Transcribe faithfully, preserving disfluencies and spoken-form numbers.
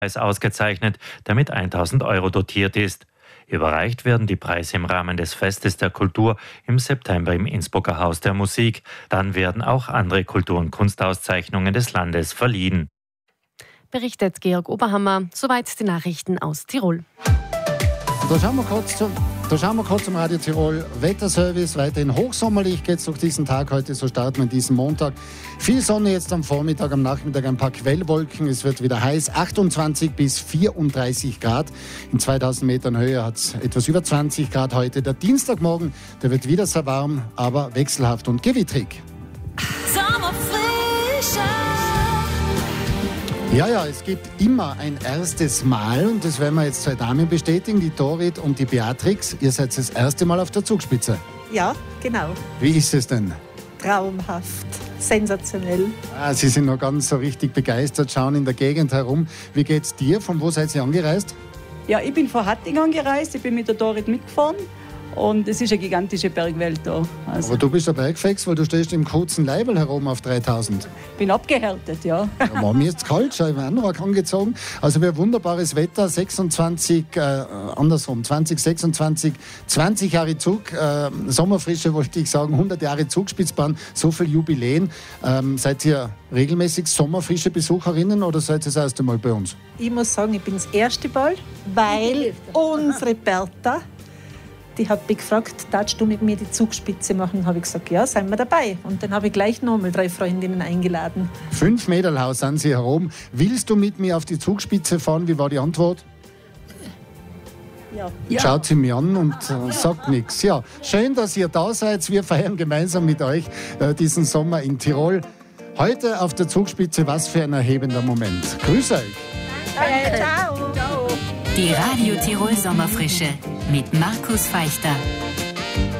Preis ausgezeichnet, der mit tausend Euro dotiert ist. Überreicht werden die Preise im Rahmen des Festes der Kultur im September im Innsbrucker Haus der Musik. Dann werden auch andere Kultur- und Kunstauszeichnungen des Landes verliehen. Berichtet Georg Oberhammer. Soweit die Nachrichten aus Tirol. Da schauen wir kurz zum, da schauen wir kurz zum Radio Tirol Wetterservice. Weiterhin hochsommerlich geht es durch diesen Tag heute. So starten wir diesen Montag. Viel Sonne jetzt am Vormittag, am Nachmittag ein paar Quellwolken. Es wird wieder heiß. achtundzwanzig bis vierunddreißig Grad. In zweitausend Metern Höhe hat es etwas über zwanzig Grad heute. Der Dienstagmorgen, der wird wieder sehr warm, aber wechselhaft und gewittrig. Sommerfrische. Ja, ja, es gibt immer ein erstes Mal und das werden wir jetzt zwei Damen bestätigen, die Dorit und die Beatrix. Ihr seid das erste Mal auf der Zugspitze. Ja, genau. Wie ist es denn? Traumhaft, sensationell. Ah, Sie sind noch ganz so richtig begeistert, schauen in der Gegend herum. Wie geht's dir? Von wo seid ihr angereist? Ja, ich bin von Hatting angereist, ich bin mit der Dorit mitgefahren. Und es ist eine gigantische Bergwelt da. Also aber du bist ein Bergfex, weil du stehst im kurzen Leibel herum auf dreitausend. Bin abgehärtet, ja. Ja, war mir jetzt kalt, ich habe einen Anorak angezogen. Also wir haben wunderbares Wetter, sechsundzwanzig, äh, andersrum, zwanzig sechsundzwanzig, zwanzig Jahre Zug, äh, Sommerfrische wollte ich sagen, hundert Jahre Zugspitzbahn, so viel Jubiläen. Ähm, seid ihr regelmäßig sommerfrische Besucherinnen oder seid ihr das erste Mal bei uns? Ich muss sagen, ich bin das erste Mal, weil unsere Bertha, die hat mich gefragt, darfst du mit mir die Zugspitze machen? Habe ich gesagt, ja, seien wir dabei. Und dann habe ich gleich nochmal drei Freundinnen eingeladen. Fünf Mädelhaus sind Sie herum. Willst du mit mir auf die Zugspitze fahren? Wie war die Antwort? Ja. Schaut sie mir an und äh, sagt nichts. Ja, schön, dass ihr da seid. Wir feiern gemeinsam mit euch äh, diesen Sommer in Tirol. Heute auf der Zugspitze, was für ein erhebender Moment. Grüß euch. Danke, ciao. Ciao. Die Radio Tirol Sommerfrische mit Markus Feichter.